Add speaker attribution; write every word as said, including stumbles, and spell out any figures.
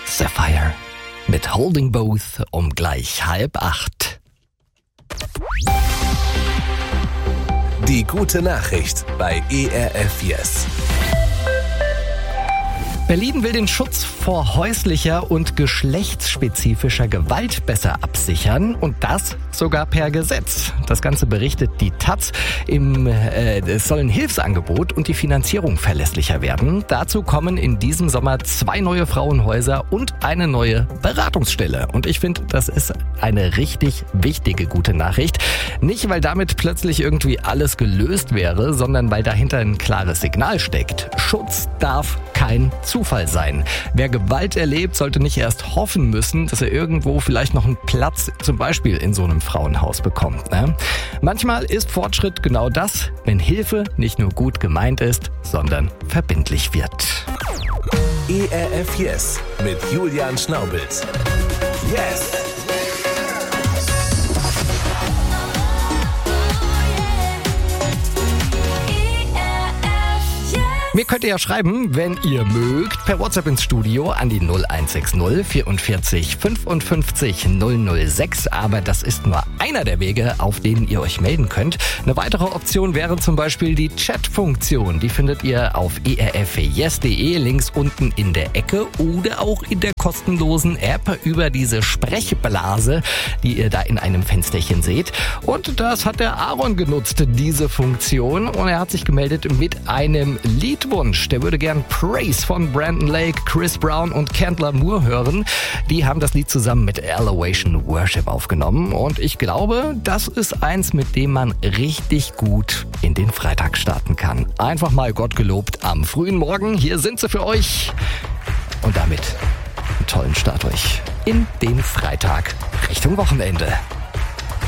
Speaker 1: Sapphire mit Holding Both um gleich halb acht.
Speaker 2: Die gute Nachricht bei E R F Yes.
Speaker 1: Berlin will den Schutz vor häuslicher und geschlechtsspezifischer Gewalt besser absichern und das sogar per Gesetz. Das Ganze berichtet die Taz. Im, äh, es soll ein Hilfsangebot und die Finanzierung verlässlicher werden. Dazu kommen in diesem Sommer zwei neue Frauenhäuser und eine neue Beratungsstelle. Und ich finde, das ist eine richtig wichtige gute Nachricht. Nicht, weil damit plötzlich irgendwie alles gelöst wäre, sondern weil dahinter ein klares Signal steckt. Schutz darf kein Zufall sein. Wer Gewalt erlebt, sollte nicht erst hoffen müssen, dass er irgendwo vielleicht noch einen Platz, zum Beispiel in so einem Frauenhaus bekommt. Ne? Manchmal ist Fortschritt genau das, wenn Hilfe nicht nur gut gemeint ist, sondern verbindlich wird.
Speaker 2: E R F Yes mit Julian Schnaubelt. Yes!
Speaker 1: Mir könnt ihr ja schreiben, wenn ihr mögt, per WhatsApp ins Studio an die null eins sechs null vierundvierzig fünfundfünfzig null null sechs. Aber das ist nur einer der Wege, auf denen ihr euch melden könnt. Eine weitere Option wäre zum Beispiel die Chat-Funktion. Die findet ihr auf e r f yes punkt de, links unten in der Ecke oder auch in der kostenlosen App über diese Sprechblase, die ihr da in einem Fensterchen seht. Und das hat der Aaron genutzt, diese Funktion. Und er hat sich gemeldet mit einem Lied. Wunsch. Der würde gern Praise von Brandon Lake, Chris Brown und Chandler Moore hören. Die haben das Lied zusammen mit Elevation Worship aufgenommen und ich glaube, das ist eins, mit dem man richtig gut in den Freitag starten kann. Einfach mal Gott gelobt am frühen Morgen. Hier sind sie für euch und damit einen tollen Start euch in den Freitag Richtung Wochenende.